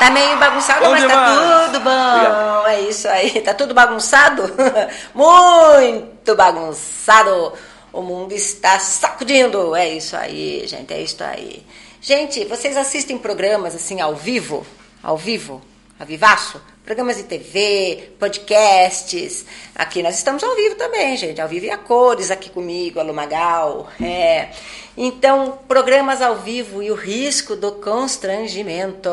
Tá meio bagunçado, Bom mas demais. tá tudo bom. Obrigado. É isso aí. Tá tudo bagunçado? Muito bagunçado. O mundo está sacudindo. É isso aí, gente. É isso aí. Gente, vocês assistem programas assim ao vivo? Ao vivo? A vivaço? Programas de TV, podcasts. Aqui nós estamos ao vivo também, gente. Ao vivo e a cores aqui comigo, a Lu Magal. Então, programas ao vivo e o risco do constrangimento.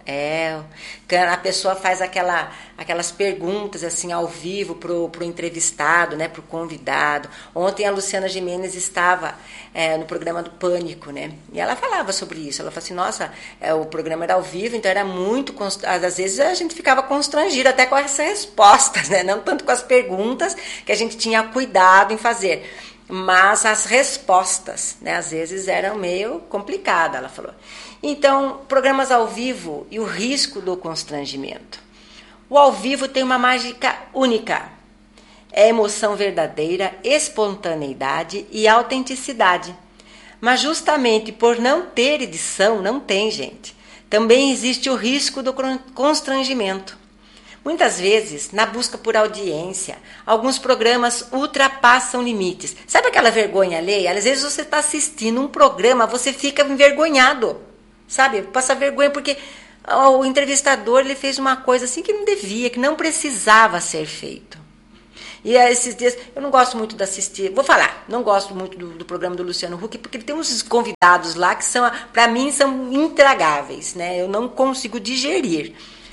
A pessoa faz aquelas perguntas assim ao vivo pro entrevistado, né, pro convidado. Ontem a Luciana Gimenez estava no programa do Pânico, né? E ela falava sobre isso. Ela falou assim, nossa, o programa era ao vivo, então era muito... Às vezes a gente ficava constrangido até com as respostas, né? Não tanto com as perguntas, que a gente tinha cuidado em fazer, mas as respostas, né? Às vezes eram meio complicadas, ela falou. Então, programas ao vivo e o risco do constrangimento. O ao vivo tem uma mágica única. É emoção verdadeira, espontaneidade e autenticidade. Mas justamente por não ter edição, não tem, gente. Também existe o risco do constrangimento. Muitas vezes, na busca por audiência, alguns programas ultrapassam limites. Sabe aquela vergonha alheia? Às vezes você está assistindo um programa, você fica envergonhado. Sabe? Passa vergonha porque o entrevistador ele fez uma coisa assim que não devia, que não precisava ser feito. E esses dias, eu não gosto muito de assistir, vou falar, não gosto muito do programa do Luciano Huck, porque ele tem uns convidados lá que são, para mim, são intragáveis, né? Eu não consigo digerir.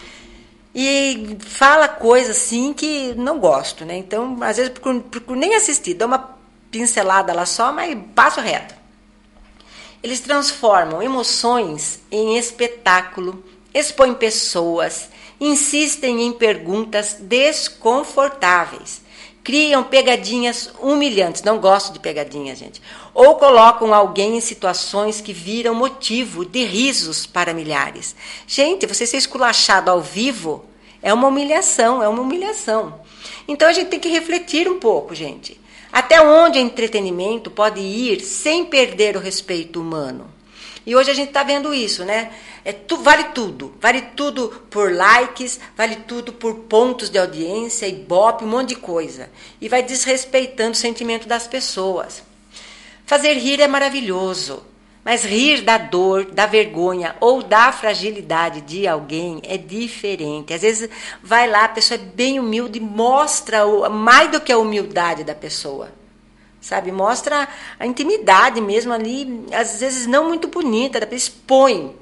E fala coisas assim que não gosto, né? Então, às vezes, procuro nem assistir, dou uma pincelada lá só, mas passo reto. Eles transformam emoções em espetáculo, expõem pessoas, insistem em perguntas desconfortáveis, criam pegadinhas humilhantes, não gosto de pegadinhas, gente, ou colocam alguém em situações que viram motivo de risos para milhares. Gente, você ser esculachado ao vivo é uma humilhação, é uma humilhação. Então a gente tem que refletir um pouco, gente. Até onde o entretenimento pode ir sem perder o respeito humano? E hoje a gente está vendo isso, né? Vale tudo por likes, vale tudo por pontos de audiência, ibope, um monte de coisa. E vai desrespeitando o sentimento das pessoas. Fazer rir é maravilhoso, mas rir da dor, da vergonha ou da fragilidade de alguém é diferente. Às vezes vai lá, a pessoa é bem humilde, mostra mais do que a humildade da pessoa. Sabe, mostra a intimidade mesmo ali, às vezes não muito bonita, expõe.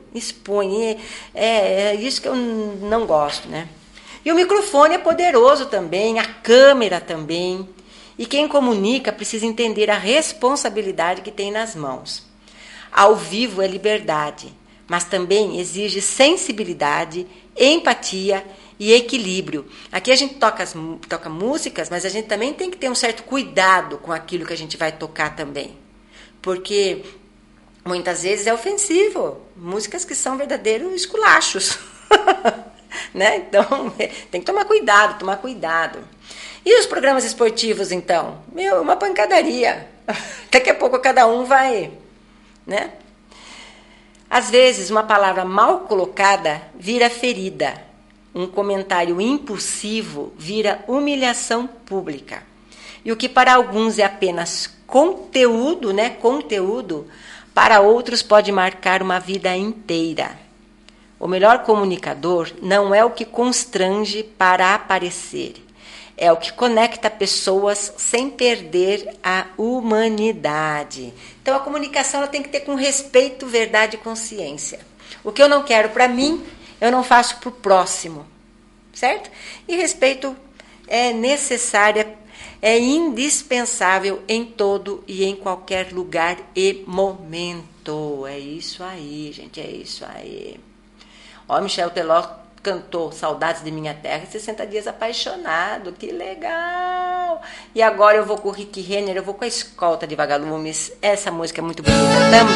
É isso que eu não gosto, né? E o microfone é poderoso também, a câmera também. E quem comunica precisa entender a responsabilidade que tem nas mãos. Ao vivo é liberdade, mas também exige sensibilidade, empatia e equilíbrio. Aqui a gente toca músicas, mas a gente também tem que ter um certo cuidado com aquilo que a gente vai tocar também. Porque muitas vezes é ofensivo. Músicas que são verdadeiros esculachos. Né? Então, tem que tomar cuidado. E os programas esportivos, então? Uma pancadaria. Daqui a pouco cada um vai... né? Às vezes, uma palavra mal colocada vira ferida. Um comentário impulsivo vira humilhação pública. E o que para alguns é apenas conteúdo, né? Conteúdo, para outros pode marcar uma vida inteira. O melhor comunicador não é o que constrange para aparecer. É o que conecta pessoas sem perder a humanidade. Então, a comunicação ela tem que ter com respeito, verdade e consciência. O que eu não quero para mim, eu não faço para o próximo. Certo? E respeito é necessário, é indispensável em todo e em qualquer lugar e momento. É isso aí, gente, é isso aí. Ó, Michel Teló cantou Saudades de Minha Terra e 60 Dias Apaixonado, que legal! E agora eu vou com o Rick Renner, eu vou com a Escolta de Vagalumes, essa música é muito bonita também.